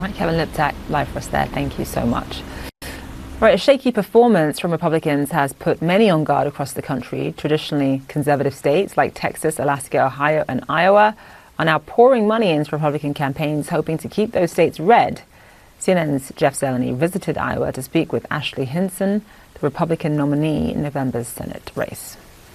Right, Kevin Liptak, live for us there. Thank you so much. Right, a shaky performance from Republicans has put many on guard across the country. Traditionally conservative states like Texas, Alaska, Ohio, and Iowa are now pouring money into Republican campaigns, hoping to keep those states red. CNN's Jeff Zeleny visited Iowa to speak with Ashley Hinson, the Republican nominee in November's Senate race.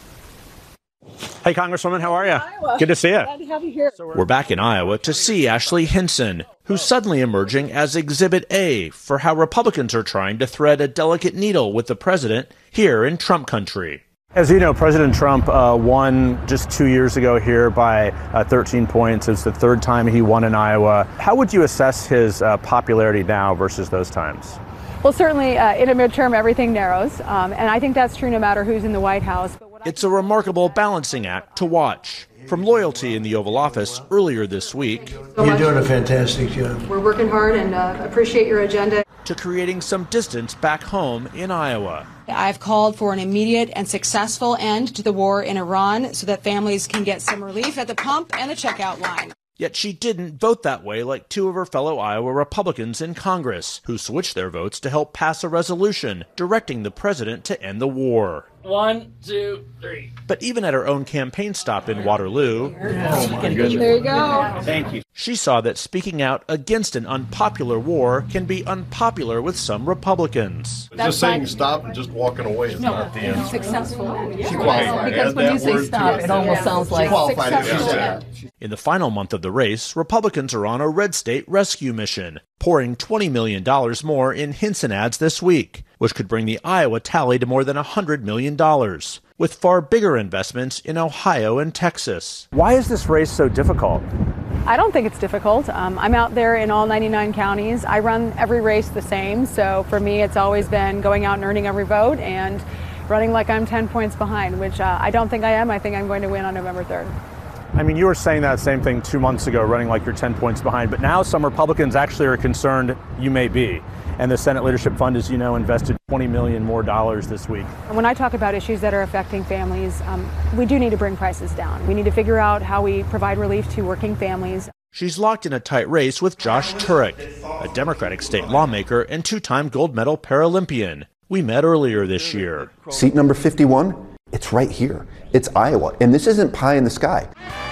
Hey, Congresswoman, how are you? Iowa. Good to see you. Glad to have you here. We're back in Iowa to see Ashley Hinson, who's suddenly emerging as Exhibit A for how Republicans are trying to thread a delicate needle with the president here in Trump country. As you know, President Trump won just 2 years ago here by 13 points. It's the third time he won in Iowa. How would you assess his popularity now versus those times? Well, certainly in a midterm, everything narrows. And I think that's true no matter who's in the White House. It's a remarkable balancing act to watch. From loyalty in the Oval Office earlier this week. You're doing a fantastic job. We're working hard and appreciate your agenda. To creating some distance back home in Iowa. I've called for an immediate and successful end to the war in Iran so that families can get some relief at the pump and the checkout line. Yet she didn't vote that way like two of her fellow Iowa Republicans in Congress, who switched their votes to help pass a resolution directing the president to end the war. 1, 2, 3. But even at her own campaign stop in Waterloo, There you go. Thank you. she saw that speaking out against an unpopular war can be unpopular with some Republicans. Just saying stop and just walking away is not the end. Successful. She qualified. Because when you say stop, it almost sounds like successful. In the final month of the race, Republicans are on a red state rescue mission, pouring $20 million more in Hinson ads this week, which could bring the Iowa tally to more than $100 million, with far bigger investments in Ohio and Texas. Why is this race so difficult? I don't think it's difficult. I'm out there in all 99 counties. I run every race the same. So for me, it's always been going out and earning every vote and running like I'm 10 points behind, which I don't think I am. I think I'm going to win on November 3rd. I mean, you were saying that same thing 2 months ago, running like you're 10 points behind, but now some Republicans actually are concerned you may be. And the Senate Leadership Fund, as you know, invested $20 million more this week. When I talk about issues that are affecting families, we do need to bring prices down. We need to figure out how we provide relief to working families. She's locked in a tight race with Josh Turek, a Democratic state lawmaker and two-time gold medal Paralympian. We met earlier this year. Seat number 51, it's right here. It's Iowa, and this isn't pie in the sky.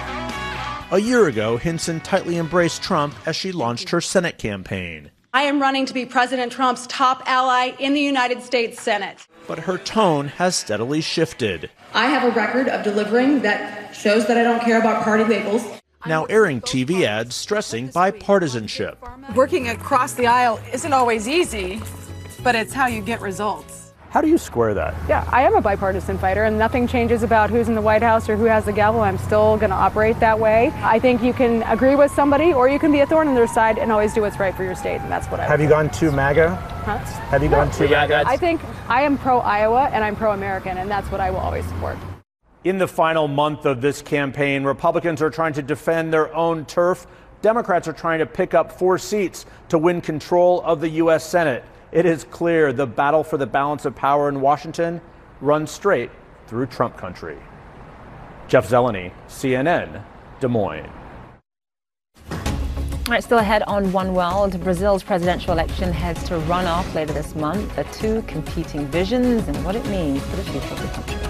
A year ago, Hinson tightly embraced Trump as she launched her Senate campaign. I am running to be President Trump's top ally in the United States Senate. But her tone has steadily shifted. I have a record of delivering that shows that I don't care about party labels. Now airing TV ads stressing bipartisanship. working across the aisle isn't always easy, but it's how you get results. How do you square that? Yeah, I am a bipartisan fighter, and nothing changes about who's in the White House or who has the gavel. I'm still going to operate that way. I think you can agree with somebody, or you can be a thorn in their side and always do what's right for your state, and that's what I Have you gone to MAGA? Huh? Have you gone to MAGA? I think I am pro-Iowa, and I'm pro-American, and that's what I will always support. In the final month of this campaign, Republicans are trying to defend their own turf. Democrats are trying to pick up 4 seats to win control of the U.S. Senate. It is clear the battle for the balance of power in Washington runs straight through Trump country. Jeff Zeleny, CNN, Des Moines. All right, still ahead on One World, Brazil's presidential election heads to runoff later this month. The two competing visions and what it means for the future of the country.